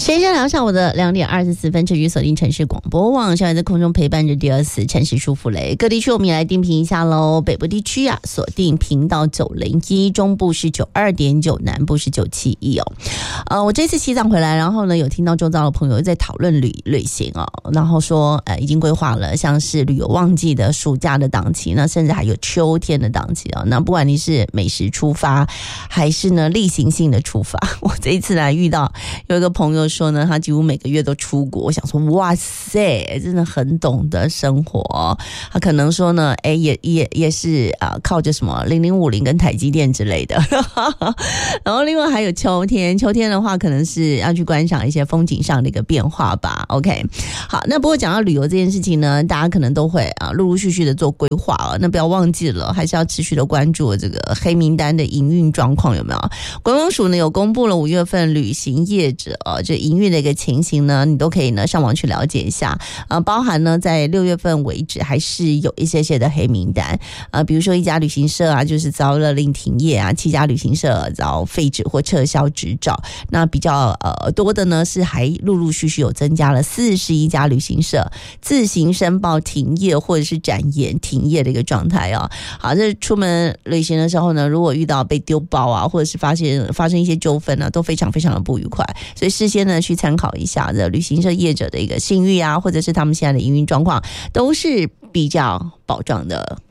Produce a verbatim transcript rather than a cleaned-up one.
先生聊下午的两点二十四分，持续锁定城市广播网，现在在空中陪伴着第二次城市舒服雷。各地区我们也来定频一下喽。北部地区啊，锁定频道九零一，中部是九二点九，南部是九七一哦。呃，我这次西藏回来，然后呢有听到周遭的朋友在讨论旅旅行哦，然后说呃已经规划了像是旅游旺季的暑假的档期，那甚至还有秋天的档期哦。那不管你是美食出发，还是呢例行性的出发，我这一次来遇到有一个朋友说呢，他几乎每个月都出国。我想说，哇塞，真的很懂得生活哦。他可能说呢，哎，也也也是啊、呃，靠着什么零零五零跟台积电之类的。然后另外还有秋天，秋天的话可能是要去观赏一些风景上的一个变化吧。OK， 好，那不过讲到旅游这件事情呢，大家可能都会啊陆陆续续的做规划哦。那不要忘记了，还是要持续的关注这个黑名单的营运状况有没有？观光署呢有公布了五月份旅行业者呃这营运的一个情形呢，你都可以呢上网去了解一下。呃，包含呢在六月份为止还是有一些些的黑名单。呃，比如说一家旅行社啊，就是遭勒令停业啊；七家旅行社遭废止或撤销执照。那比较呃多的呢是还陆陆续续有增加了四十一家旅行社自行申报停业或者是展延停业的一个状态哦。好，这出门旅行的时候呢，如果遇到被丢包啊，或者是发现发生一些纠纷呢、啊，都非常非常的不愉快。所以事先呢去参考一下的旅行社业者的一个信誉啊，或者是他们现在的营运状况，都是比较保障的。